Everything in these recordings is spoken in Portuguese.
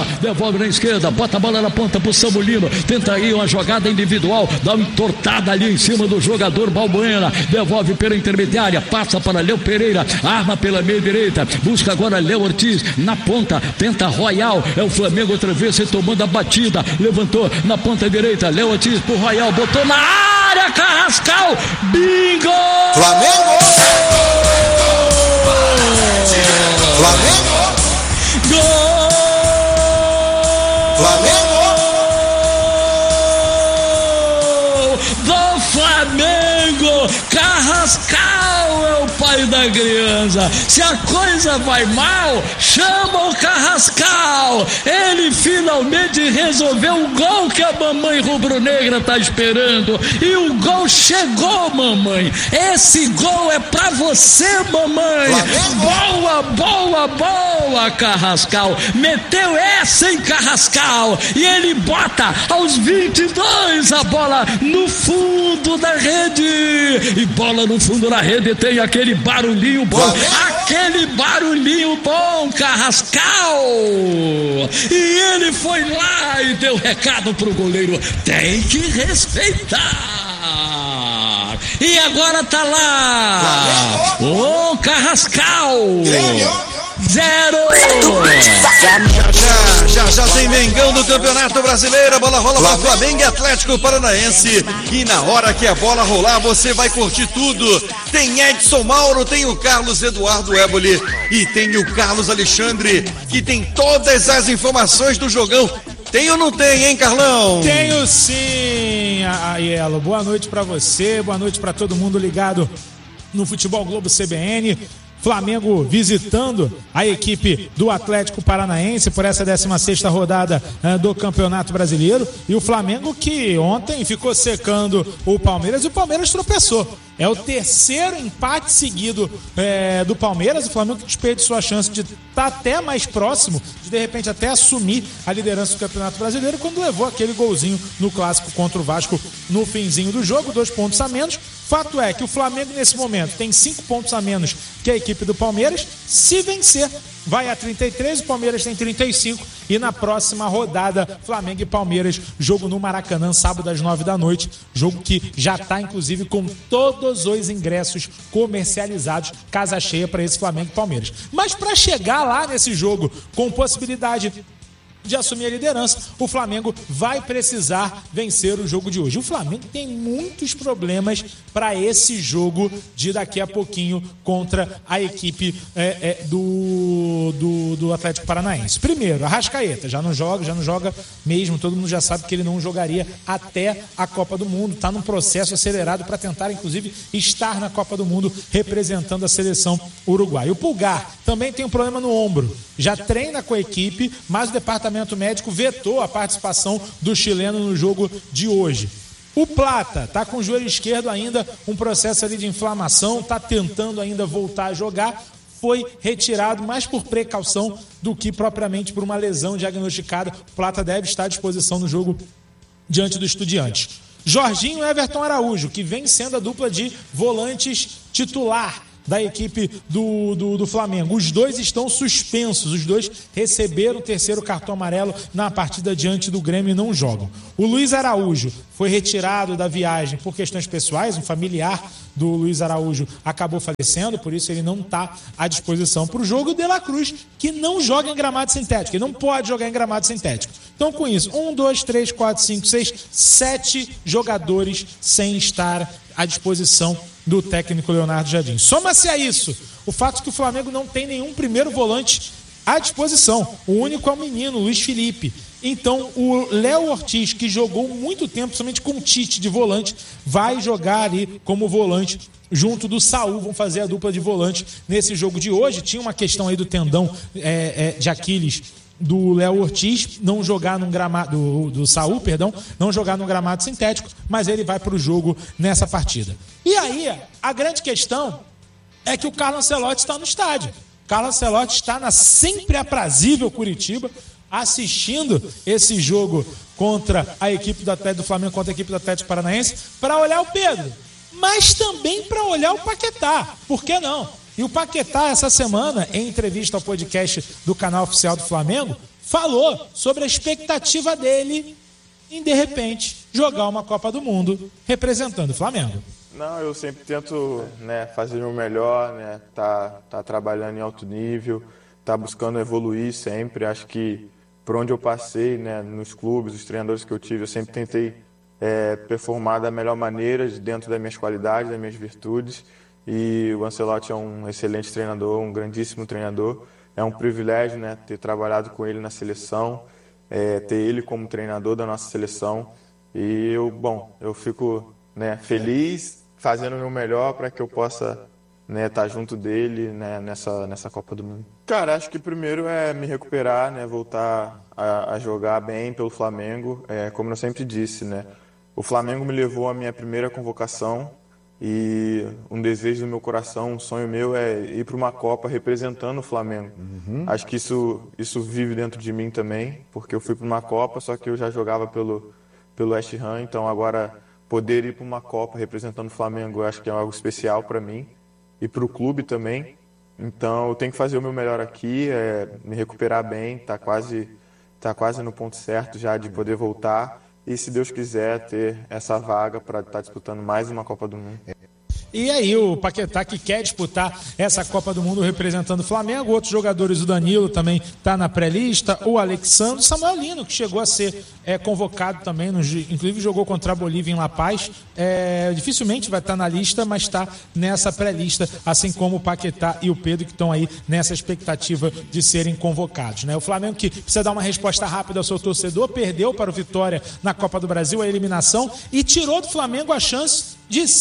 arma, devolve na esquerda, bota a bola na ponta pro Samulino, tenta aí uma jogada individual, dá uma entortada ali em cima do jogador Balbuena, devolve pela intermediária, passa para Léo Pereira, arma pela meia direita, busca agora Léo Ortiz, na ponta, tenta Royal, é o Flamengo outra vez retomando a batida, levantou na ponta direita, Léo Ortiz pro Royal, botou na área, Carrascal, bingo! Flamengo! Flamengo! Gol! Flamengo! Do Flamengo! Carrascal é o pai da criança. Se a coisa vai mal, chama o Carrascal. Ele finalmente resolveu o gol que a mamãe rubro-negra tá esperando. E o gol chegou, mamãe. Esse gol é pra você, mamãe. Boa, boa, boa, Carrascal. Meteu essa em Carrascal. E ele bota aos 22 a bola no fundo da rede. E bola no fundo da rede tem aquele barulhinho bom. Aquele barulhinho bom, Carrascal. E ele foi lá e deu recado pro goleiro. Tem que respeitar. E agora tá lá. Ô, Carrascal. 0. Já tem Mengão no Campeonato Brasileiro. A bola rola para Flamengo e Atlético Paranaense. E na hora que a bola rolar, você vai curtir tudo. Tem Edson Mauro, tem o Carlos Eduardo Éboli e tem o Carlos Alexandre, que tem todas as informações do jogão. Tem ou não tem, hein, Carlão? Tenho sim, Aiello. Boa noite pra você, boa noite pra todo mundo ligado no Futebol Globo CBN. Flamengo visitando a equipe do Atlético Paranaense por essa 16ª rodada do Campeonato Brasileiro. E o Flamengo que ontem ficou secando o Palmeiras e o Palmeiras tropeçou. É o terceiro empate seguido do Palmeiras. O Flamengo desperdiçou a chance de estar até mais próximo, de repente até assumir a liderança do Campeonato Brasileiro, quando levou aquele golzinho no clássico contra o Vasco no finzinho do jogo, 2 pontos a menos. Fato é que o Flamengo nesse momento tem 5 pontos a menos que a equipe do Palmeiras. Se vencer, vai a 33, o Palmeiras tem 35 e na próxima rodada, Flamengo e Palmeiras, jogo no Maracanã, sábado às 9 da noite, jogo que já está inclusive com todos os ingressos comercializados, casa cheia para esse Flamengo e Palmeiras. Mas para chegar lá nesse jogo com possibilidade de assumir a liderança, o Flamengo vai precisar vencer o jogo de hoje. O Flamengo tem muitos problemas para esse jogo de daqui a pouquinho contra a equipe do Atlético Paranaense. Primeiro, Arrascaeta já não joga mesmo, todo mundo já sabe que ele não jogaria até a Copa do Mundo, está num processo acelerado para tentar inclusive estar na Copa do Mundo representando a seleção uruguaia. O Pulgar também tem um problema no ombro, já treina com a equipe, mas o departamento médico vetou a participação do chileno no jogo de hoje. O Plata está com o joelho esquerdo ainda, um processo ali de inflamação, está tentando ainda voltar a jogar, foi retirado mais por precaução do que propriamente por uma lesão diagnosticada. O Plata deve estar à disposição no jogo diante do Estudiantes. Jorginho e Everton Araújo, que vem sendo a dupla de volantes titular da equipe do Flamengo. Os dois estão suspensos, os dois receberam o terceiro cartão amarelo na partida diante do Grêmio e não jogam. O Luiz Araújo foi retirado da viagem por questões pessoais, um familiar do Luiz Araújo acabou falecendo, por isso ele não está à disposição para o jogo. E o De La Cruz, que não joga em gramado sintético, ele não pode jogar em gramado sintético. Então com isso, 1, 2, 3, 4, 5, 6, 7 jogadores sem estar à disposição do técnico Leonardo Jardim. Soma-se a isso o fato de que o Flamengo não tem nenhum primeiro volante à disposição. O único é o menino, Luiz Felipe. Então o Léo Ortiz, que jogou muito tempo somente com o Tite de volante, vai jogar ali como volante junto do Saul, vão fazer a dupla de volante nesse jogo de hoje. Tinha uma questão aí do tendão de Aquiles do Léo Ortiz, não jogar num gramado do Saul, perdão, não jogar num gramado sintético, mas ele vai para o jogo nessa partida. E aí, a grande questão é que o Carlo Ancelotti está no estádio. O Carlo Ancelotti está na sempre aprazível Curitiba, assistindo esse jogo contra a equipe do Flamengo, contra a equipe do Atlético Paranaense, para olhar o Pedro, mas também para olhar o Paquetá. Por que não? E o Paquetá, essa semana, em entrevista ao podcast do canal oficial do Flamengo, falou sobre a expectativa dele em, de repente, jogar uma Copa do Mundo representando o Flamengo. Não, eu sempre tento, fazer o meu melhor, tá trabalhando em alto nível, tá buscando evoluir sempre. Acho que por onde eu passei, nos clubes, os treinadores que eu tive, eu sempre tentei performar da melhor maneira, dentro das minhas qualidades, das minhas virtudes. E o Ancelotti é um excelente treinador, um grandíssimo treinador. É um privilégio, ter trabalhado com ele na seleção, ter ele como treinador da nossa seleção. E eu fico feliz, fazendo o meu melhor para que eu possa estar junto dele nessa Copa do Mundo. Cara, acho que primeiro é me recuperar, voltar a jogar bem pelo Flamengo. Como eu sempre disse, o Flamengo me levou à minha primeira convocação e um desejo do meu coração, um sonho meu é ir para uma Copa representando o Flamengo. Acho que isso vive dentro de mim também, porque eu fui para uma Copa, só que eu já jogava pelo West Ham, então agora poder ir para uma Copa representando o Flamengo, eu acho que é algo especial para mim e para o clube também. Então eu tenho que fazer o meu melhor aqui, me recuperar bem, tá quase no ponto certo já de poder voltar e, se Deus quiser, ter essa vaga para estar disputando mais uma Copa do Mundo. E aí o Paquetá, que quer disputar essa Copa do Mundo representando o Flamengo, outros jogadores, o Danilo também está na pré-lista, o Alexandre, o Samuel Lino, que chegou a ser convocado também, inclusive jogou contra a Bolívia em La Paz, dificilmente vai estar na lista, mas está nessa pré-lista, assim como o Paquetá e o Pedro, que estão aí nessa expectativa de serem convocados. O Flamengo, que precisa dar uma resposta rápida ao seu torcedor, perdeu para o Vitória na Copa do Brasil a eliminação e tirou do Flamengo a chance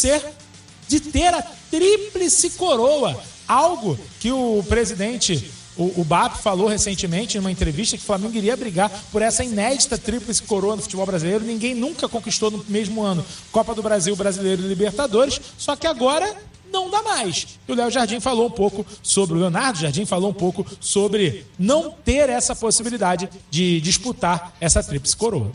de ter a tríplice coroa, algo que o presidente, o BAP, falou recentemente em uma entrevista, que o Flamengo iria brigar por essa inédita tríplice coroa no futebol brasileiro. Ninguém nunca conquistou no mesmo ano Copa do Brasil, Brasileiro e Libertadores, só que agora não dá mais. E o Leonardo Jardim falou um pouco sobre não ter essa possibilidade de disputar essa tríplice coroa.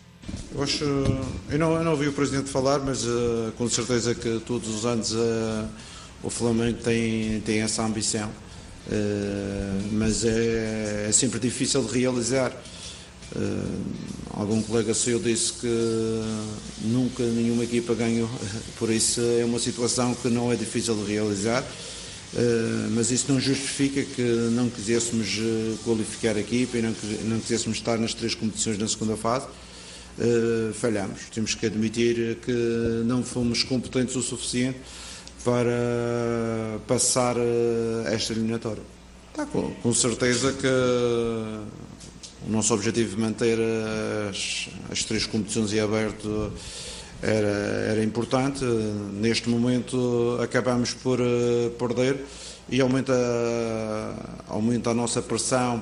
Eu não ouvi o Presidente falar, mas com certeza que todos os anos o Flamengo tem essa ambição, mas é sempre difícil de realizar. Algum colega seu disse que nunca nenhuma equipa ganhou, por isso é uma situação que não é difícil de realizar, mas isso não justifica que não quiséssemos qualificar a equipa e não quiséssemos estar nas 3 competições na segunda fase. Falhamos. Temos que admitir que não fomos competentes o suficiente para passar esta eliminatória. Com certeza que o nosso objetivo de manter as 3 competições em aberto era importante. Neste momento acabamos por perder e aumenta a nossa pressão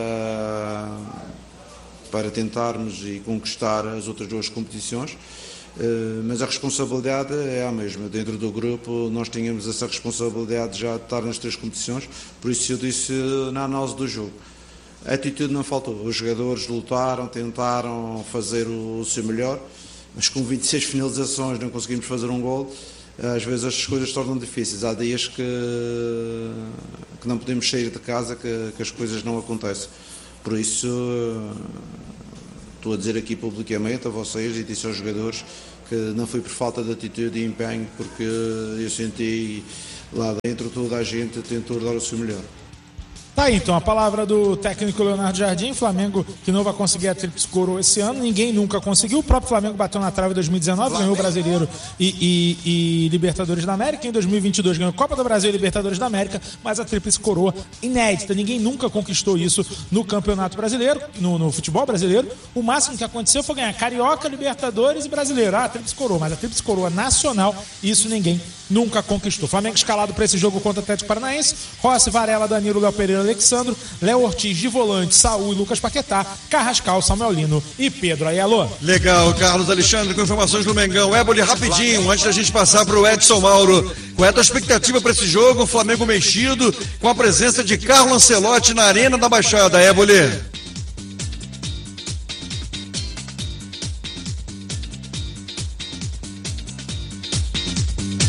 para tentarmos e conquistar as outras 2 competições, mas a responsabilidade é a mesma. Dentro do grupo nós tínhamos essa responsabilidade já de estar nas 3 competições, por isso eu disse na análise do jogo. A atitude não faltou, os jogadores lutaram, tentaram fazer o seu melhor, mas com 26 finalizações não conseguimos fazer um gol. Às vezes as coisas tornam difíceis, há dias que não podemos sair de casa, que as coisas não acontecem. Por isso, estou a dizer aqui publicamente a vocês e disse aos jogadores que não foi por falta de atitude e empenho, porque eu senti lá dentro toda a gente tentou dar o seu melhor. Tá aí, então, a palavra do técnico Leonardo Jardim. Flamengo que não vai conseguir a tríplice coroa esse ano, ninguém nunca conseguiu. O próprio Flamengo bateu na trave em 2019, ganhou o Brasileiro e Libertadores da América. Em 2022 ganhou Copa do Brasil e Libertadores da América, mas a tríplice coroa inédita. Ninguém nunca conquistou isso no Campeonato Brasileiro, no futebol brasileiro. O máximo que aconteceu foi ganhar Carioca, Libertadores e Brasileiro. A tríplice coroa, mas a tríplice coroa nacional, isso ninguém nunca conquistou. Flamengo escalado para esse jogo contra o Atlético Paranaense: Rossi, Varela, Danilo, Léo Pereira, Alexandro, Léo Ortiz de volante, Saúl e Lucas Paquetá, Carrascal, Samuel Lino e Pedro Aiello. Legal, Carlos Alexandre com informações do Mengão. Éboli, rapidinho, antes da gente passar para o Edson Mauro, qual é a tua expectativa para esse jogo? O Flamengo mexido, com a presença de Carlo Ancelotti na Arena da Baixada. Éboli.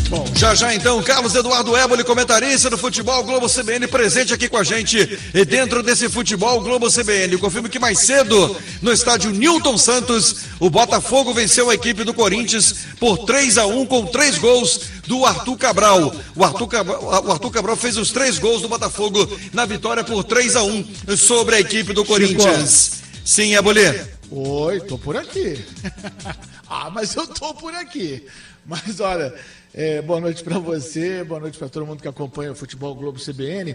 Bom, já então, Carlos Eduardo Éboli, comentarista do Futebol Globo CBN, presente aqui com a gente e dentro desse Futebol Globo CBN. Eu confirmo que mais cedo, no estádio Newton Santos, o Botafogo venceu a equipe do Corinthians por 3-1 com 3 gols do Arthur Cabral. O Arthur Cabral fez os 3 gols do Botafogo na vitória por 3-1 sobre a equipe do Corinthians. Sim, Éboli. Oi, tô por aqui. Mas eu tô por aqui. Mas olha, boa noite para você, boa noite para todo mundo que acompanha o Futebol Globo CBN.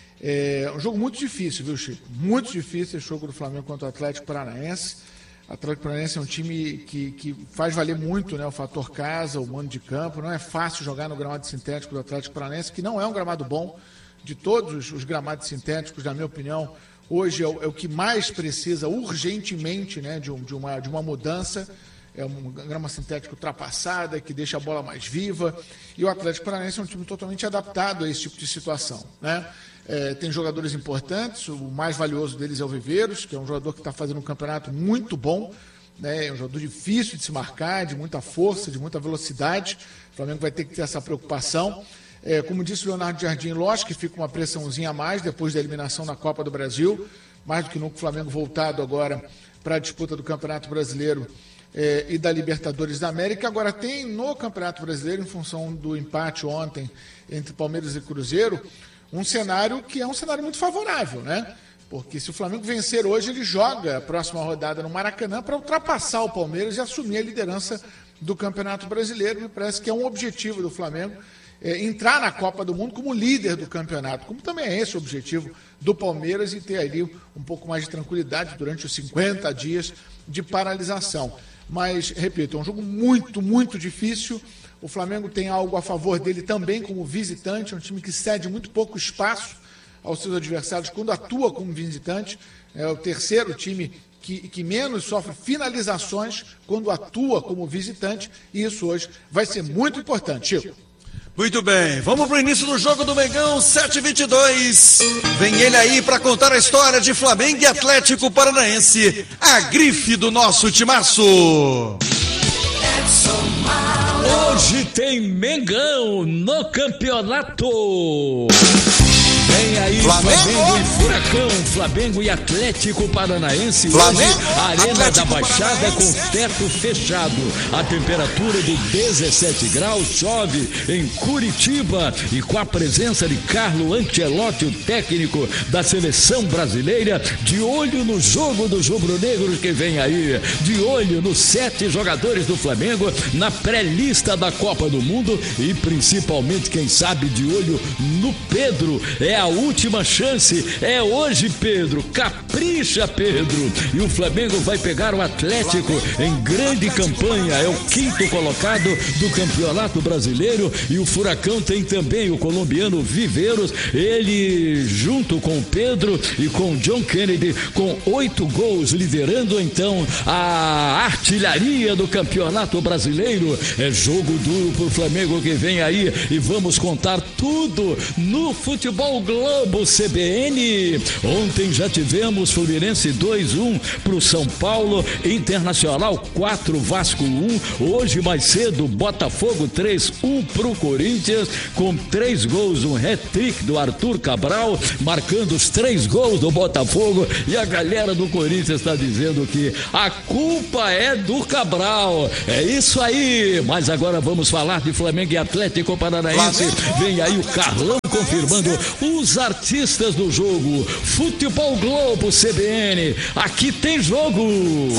É um jogo muito difícil, viu, Chico? Muito difícil esse jogo do Flamengo contra o Atlético Paranaense. O Atlético Paranaense é um time que faz valer muito, né, o fator casa, o mando de campo. Não é fácil jogar no gramado sintético do Atlético Paranaense, que não é um gramado bom. De todos os gramados sintéticos, na minha opinião, hoje é o que mais precisa urgentemente, né, de uma mudança. É uma grama sintética ultrapassada, que deixa a bola mais viva. E o Atlético Paranaense é um time totalmente adaptado a esse tipo de situação, né? Tem jogadores importantes, o mais valioso deles é o Viveiros, que é um jogador que está fazendo um campeonato muito bom, né? É um jogador difícil de se marcar, de muita força, de muita velocidade. O Flamengo vai ter que ter essa preocupação. Como disse o Leonardo Jardim, lógico que fica uma pressãozinha a mais depois da eliminação na Copa do Brasil, mais do que nunca o Flamengo voltado agora para a disputa do Campeonato Brasileiro e da Libertadores da América. Agora tem no Campeonato Brasileiro, em função do empate ontem entre Palmeiras e Cruzeiro, um cenário que é um cenário muito favorável, né? Porque se o Flamengo vencer hoje, ele joga a próxima rodada no Maracanã para ultrapassar o Palmeiras e assumir a liderança do Campeonato Brasileiro. Me parece que é um objetivo do Flamengo, entrar na Copa do Mundo como líder do campeonato, como também é esse o objetivo do Palmeiras, e ter ali um pouco mais de tranquilidade durante os 50 dias de paralisação. Mas, repito, é um jogo muito, muito difícil. O Flamengo tem algo a favor dele também como visitante, é um time que cede muito pouco espaço aos seus adversários quando atua como visitante. É o terceiro time que menos sofre finalizações quando atua como visitante, e isso hoje vai ser muito importante, Chico. Muito bem, vamos pro início do jogo do Mengão, 7h22. Vem ele aí para contar a história de Flamengo e Atlético Paranaense, a grife do nosso timaço. Hoje tem Mengão no campeonato. Vem aí Flamengo e Furacão, Flamengo e Atlético Paranaense. Flamengo, hoje, Arena Atlético da Baixada Paranaense. com teto fechado. A temperatura de 17 graus, chove em Curitiba. E com a presença de Carlo Ancelotti, o técnico da seleção brasileira, de olho no jogo dos rubro-negros que vem aí. De olho nos 7 jogadores do Flamengo na pré-lista da Copa do Mundo. E principalmente, quem sabe, de olho no Pedro. É a última chance, é hoje, Pedro. Capricha, Pedro. E o Flamengo vai pegar o Atlético em grande campanha. É o 5º colocado do Campeonato Brasileiro. E o Furacão tem também o colombiano Viveiros. Ele, junto com o Pedro e com o John Kennedy, com 8 gols, liderando então a artilharia do Campeonato Brasileiro. É jogo duro pro Flamengo que vem aí, e vamos contar tudo no Futebol Globo CBN. Ontem já tivemos Fluminense 2-1 pro São Paulo, Internacional 4, Vasco 1. Hoje mais cedo, Botafogo 3-1 pro Corinthians, com 3 gols, um hat-trick do Arthur Cabral, marcando os 3 gols do Botafogo. E a galera do Corinthians está dizendo que a culpa é do Cabral. É isso aí. Mas agora vamos falar de Flamengo e Atlético Paranaense. Vem aí o Carlão confirmando os artistas do jogo. Futebol Globo CBN. Aqui tem jogo.